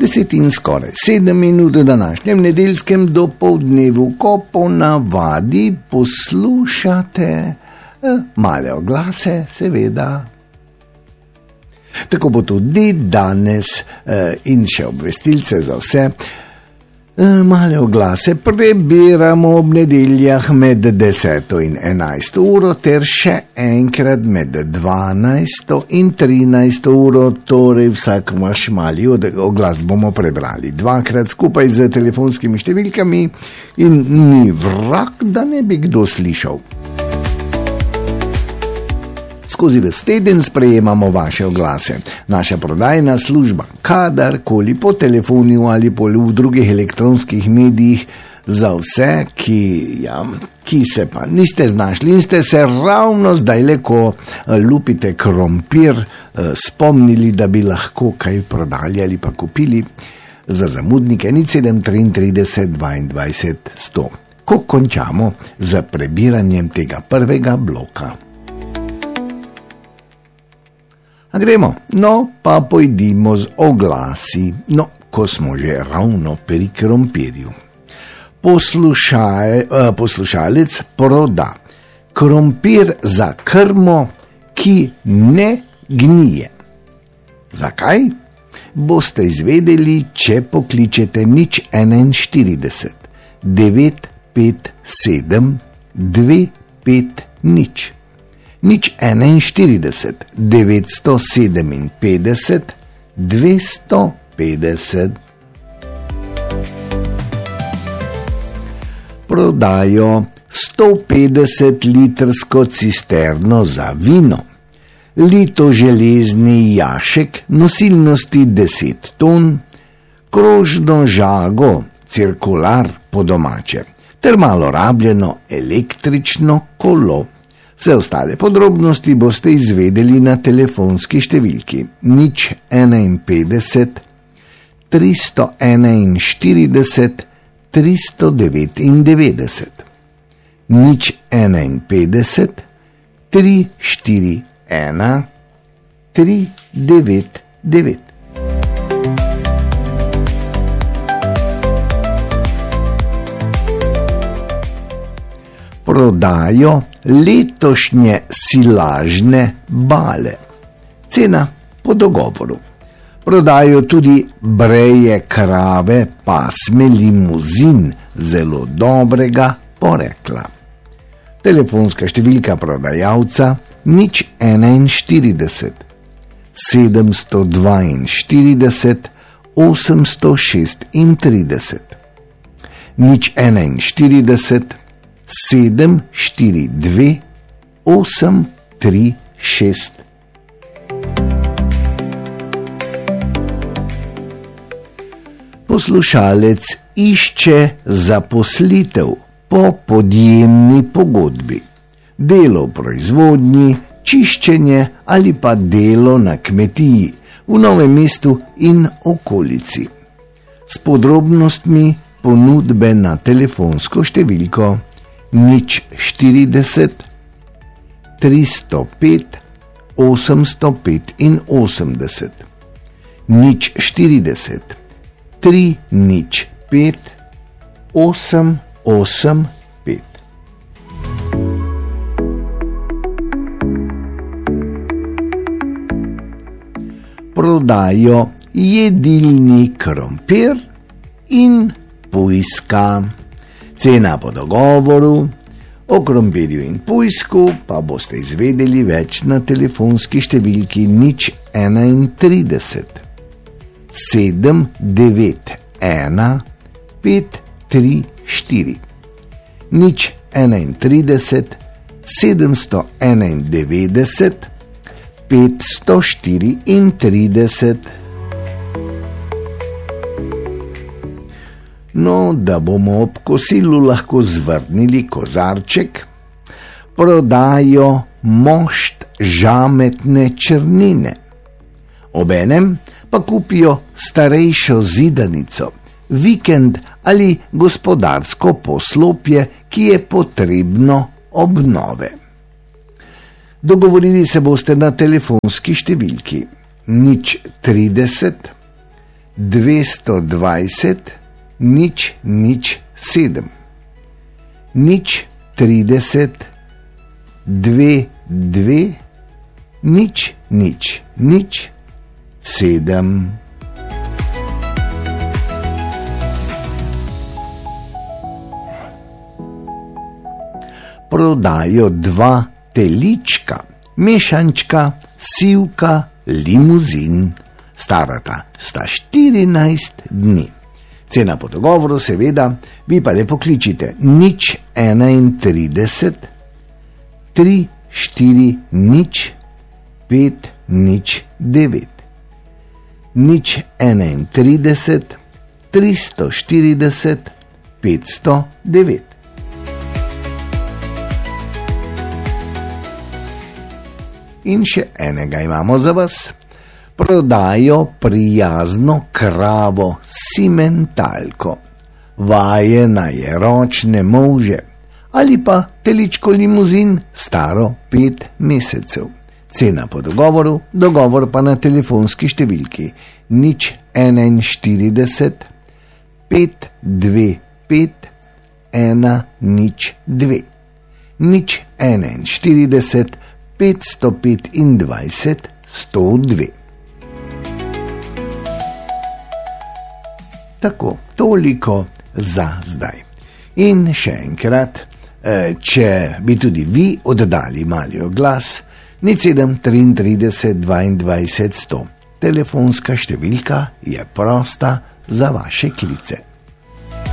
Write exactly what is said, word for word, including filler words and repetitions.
Deset in skoraj sedem minut v današnjem nedeljskem dopoldnevu, ko po navadi poslušate eh, male oglase, seveda. Tako bo tudi danes eh, in še obvestilce za vse. Male oglase prebiramo ob nedeljah med deseto in enajsto uro ter še enkrat med dvanajsto in trinajsto uro, torej vsak vaš mali oglas bomo prebrali dvakrat skupaj z telefonskimi številkami in ni vrag, da ne bi kdo slišal. Skozi ves teden sprejemamo vaše oglase. Naša prodajna služba, kadarkoli po telefonu ali po v drugih elektronskih medijih, za vse, ki, ja, ki se pa niste znašli in ste se ravno zdaj, ko lupite krompir, spomnili, da bi lahko kaj prodali ali pa kupili, za zamudnike nič sedem triintrideset dvaindvajset sto. Ko končamo z prebiranjem tega prvega bloka. A gremo, no pa pojdimo z oglasi, no, ko smo že ravno pri krompirju. Poslušaj, eh, poslušalec proda krompir za krmo, ki ne gnije. Zakaj? Boste izvedeli, če pokličete nič enainštirideset devet pet sedem dve pet nič. Nič enainštirideset devetsto sedeminpetdeset dvesto petdeset. Prodajo sto petdeset litrsko cisterno za vino, lito železni jašek nosilnosti deset ton, krožno žago, cirkular po domače, ter malo rabljeno električno kolo. Vse ostale podrobnosti boste izvedeli na telefonski številki nič enainpetdeset tristo enainštirideset tristo devetindevetdeset. Nič enainpetdeset tri štiri ena tri devet devet. Prodajo letošnje silažne bale. Cena po dogovoru. Prodajo tudi breje krave pasme limuzin zelo dobrega porekla. Telefonska številka prodajalca nič enainštirideset sedemsto dvainštirideset osemsto šestintrideset. Nič enainštirideset sedem štiri dve osem tri šest. Poslušalec išče zaposlitev po podjemni pogodbi, delo v proizvodnji, čiščenje ali pa delo na kmetiji v Novem mestu in okolici. S podrobnostmi ponudbe na telefonsko številko nič štirideset tristo pet osemsto petinosemdeset. Nič štirideset tri nič pet osem osem pet. Prodajo jedilni krompir in pujska. Cena po dogovoru. O krompirju in pujsku pa boste izvedeli več na telefonski številki nič enaintrideset sedem devet ena pet tri štiri. Nič enaintrideset sedemsto enaindevetdeset petsto štiriintrideset. No, da bomo ob kosilu lahko zvrnili kozarček, prodajo mošt žametne črnine. Obenem pa kupijo starejšo zidanico, vikend ali gospodarsko poslopje, ki je potrebno obnove. Dogovorili se boste na telefonski številki nič trideset dvesto dvajset, nič, nič, sedem, nič, trideset, dve, dve, nič, nič, nič, sedem. Prodajo dva telička, mešančka, sivka, limuzin. Starata sta štirinajst dni. Cena po dogovoru, seveda, vi pa le pokličite nič enaintrideset, tri, štiri, nič, pet, nič, devet. Nič enaintrideset, tristo štirideset, petsto devet. In še enega imamo za vas. Prodajo prijazno kravo simentalko. Vajena je ročne može. Ali pa teličko limuzin, staro pet mesecev. Cena po dogovoru, dogovor pa na telefonski številki nič enainštirideset, pet, dve, pet, ena, nič, dve. Nič enainštirideset, petsto petindvajset, sto dve. Tako, toliko za zdaj. In še enkrat, če bi tudi vi oddali mali oglas, nič sedem triintrideset dvaindvajset sto. Telefonska številka je prosta za vaše klice.